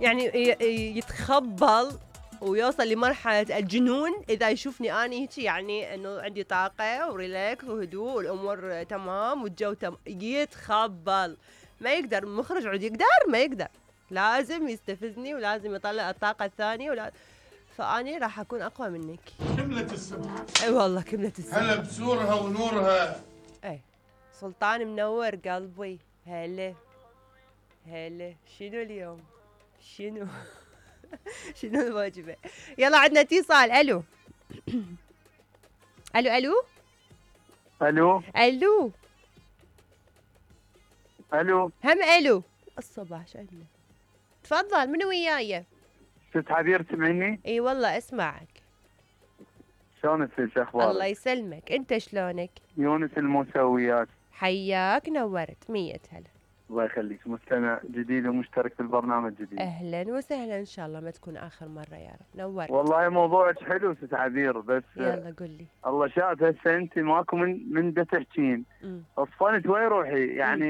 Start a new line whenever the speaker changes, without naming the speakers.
يعني يتخبل ويوصل لمرحلة الجنون إذا يشوفني أنا هيك، يعني إنه عندي طاقة وريلاكس وهدوء والأمور تمام والجو يتخبل. ما يقدر المخرج عود يقدر، ما يقدر، لازم يستفزني ولازم يطلع الطاقة الثانية فأني راح أكون أقوى منك.
كملة الصبح.
أي والله كملة الصبح.
هلا بسورها ونورها.
أي سلطان منور قلبي. هلا هلا. شنو اليوم؟ شنو؟ شنو الوجبة؟ يلا عندنا اتصال. الو الو الو
الو
الو
الو
هم الو الصباح شو عندنا؟ تفضل، منو وياي؟
ست عبير تسمعيني؟
اي والله اسمعك.
شلونك؟ شو اخبارك؟
الله يسلمك، انت شلونك؟
يونس الموسويات.
حياك نورت. 100 هلا.
الله يخليك، مستمع جديد ومشترك في البرنامج جديد.
اهلا وسهلا، ان شاء الله ما تكون اخر مره يا رب. نورت
والله موضوعك حلو ست عبير، بس
يلا قل لي.
الله شاهد هسه انت ماكو من دا تحكين. اصفنت وين روحي يعني.